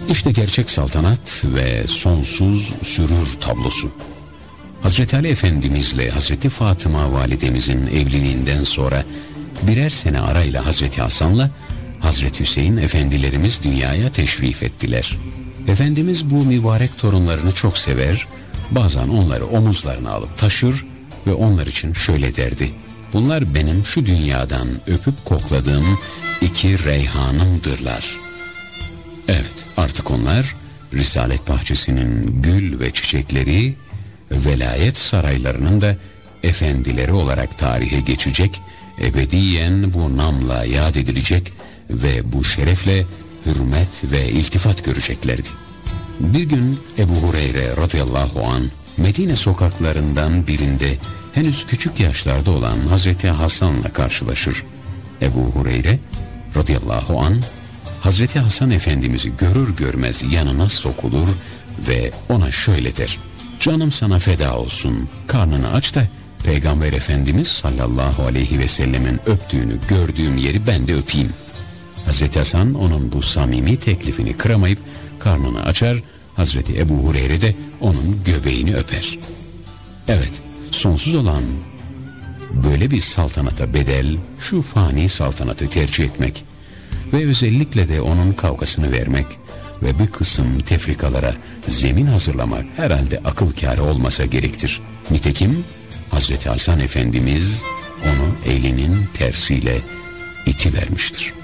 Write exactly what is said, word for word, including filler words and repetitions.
İşte gerçek saltanat ve sonsuz sürur tablosu. Hazreti Ali Efendimizle Hazreti Fatıma validemizin evliliğinden sonra birer sene arayla Hazreti Hasan'la Hazreti Hüseyin efendilerimiz dünyaya teşrif ettiler. Efendimiz bu mübarek torunlarını çok sever, bazen onları omuzlarına alıp taşır ve onlar için şöyle derdi: bunlar benim şu dünyadan öpüp kokladığım iki reyhanımdırlar. Evet, artık onlar Risalet Bahçesi'nin gül ve çiçekleri, velayet saraylarının da efendileri olarak tarihe geçecek, ebediyen bu namla yad edilecek ve bu şerefle hürmet ve iltifat göreceklerdi. Bir gün Ebu Hureyre radıyallahu an Medine sokaklarından birinde henüz küçük yaşlarda olan Hazreti Hasan'la karşılaşır. Ebu Hureyre radıyallahu an Hazreti Hasan Efendimiz'i görür görmez yanına sokulur ve ona şöyle der: canım sana feda olsun, karnını aç da Peygamber Efendimiz sallallahu aleyhi ve sellemin öptüğünü gördüğüm yeri ben de öpeyim. Hazreti Hasan onun bu samimi teklifini kıramayıp karnını açar, Hazreti Ebu Hureyre de onun göbeğini öper. Evet, sonsuz olan böyle bir saltanata bedel şu fani saltanatı tercih etmek ve özellikle de onun kavgasını vermek ve bir kısım tefrikalara zemin hazırlamak herhalde akıl kârı olmasa gerektir. Nitekim Hazreti Hasan Efendimiz onu elinin tersiyle itivermiştir.